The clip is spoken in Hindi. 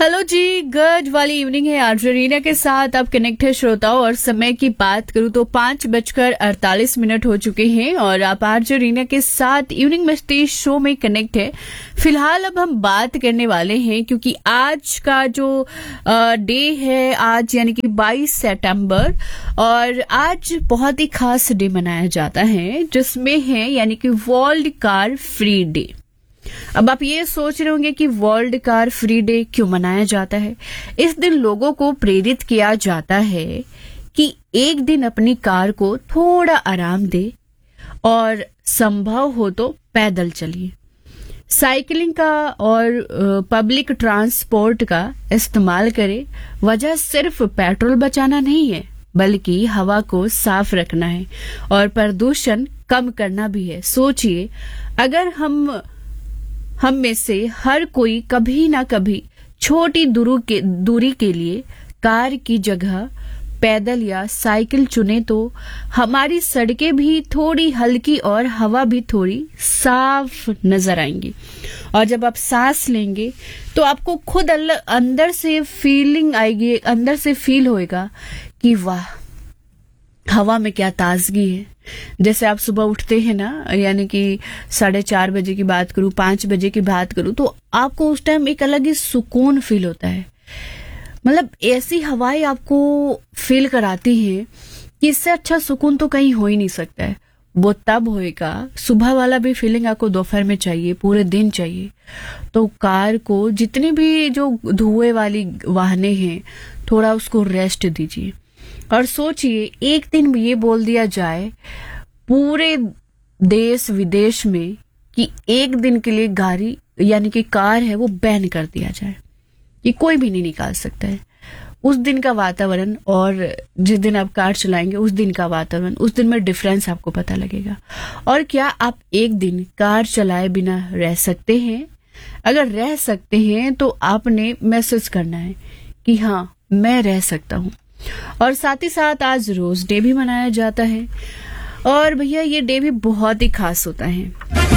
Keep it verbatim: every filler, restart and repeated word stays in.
हेलो जी, गुड वाली इवनिंग है आज रीना के साथ आप कनेक्ट है श्रोताओं। और समय की बात करूं तो पांच बजकर अड़तालीस मिनट हो चुके हैं और आप आज रीना के साथ इवनिंग मस्ती शो में कनेक्ट है। फिलहाल अब हम बात करने वाले हैं क्योंकि आज का जो डे है आज यानी कि बाईस सितंबर, और आज बहुत ही खास डे मनाया जाता है जिसमें है यानी कि वर्ल्ड कार फ्री डे। अब आप ये सोच रहे होंगे कि वर्ल्ड कार फ्री डे क्यों मनाया जाता है। इस दिन लोगों को प्रेरित किया जाता है कि एक दिन अपनी कार को थोड़ा आराम दे और संभव हो तो पैदल चलिए। साइकिलिंग का और पब्लिक ट्रांसपोर्ट का इस्तेमाल करें। वजह सिर्फ पेट्रोल बचाना नहीं है बल्कि हवा को साफ रखना है और प्रदूषण कम करना भी है। सोचिए, अगर हम हम में से हर कोई कभी ना कभी छोटी दूरी के दूरी के लिए कार की जगह पैदल या साइकिल चुने तो हमारी सड़कें भी थोड़ी हल्की और हवा भी थोड़ी साफ नजर आएंगी। और जब आप सांस लेंगे तो आपको खुद अंदर से फीलिंग आएगी, अंदर से फील होएगा कि वाह, हवा में क्या ताजगी है। जैसे आप सुबह उठते हैं ना, यानी कि साढ़े चार बजे की बात करूं, पांच बजे की बात करूं, तो आपको उस टाइम एक अलग ही सुकून फील होता है। मतलब ऐसी हवाएं आपको फील कराती हैं कि इससे अच्छा सुकून तो कहीं हो ही नहीं सकता है। वो तब होएगा, सुबह वाला भी फीलिंग आपको दोपहर में चाहिए, पूरे दिन चाहिए। तो कार को जितनी भी जो धुएं वाली वाहनें हैं थोड़ा उसको रेस्ट दीजिए। और सोचिए, एक दिन ये बोल दिया जाए पूरे देश विदेश में कि एक दिन के लिए गाड़ी यानी कि कार है वो बैन कर दिया जाए, कि कोई भी नहीं निकाल सकता है। उस दिन का वातावरण और जिस दिन आप कार चलाएंगे उस दिन का वातावरण, उस दिन में डिफरेंस आपको पता लगेगा। और क्या आप एक दिन कार चलाए बिना रह सकते हैं? अगर रह सकते हैं तो आपने मैसेज करना है कि हाँ, मैं रह सकता हूँ। और साथ ही साथ आज रोज डे भी मनाया जाता है और भैया ये डे भी बहुत ही खास होता है।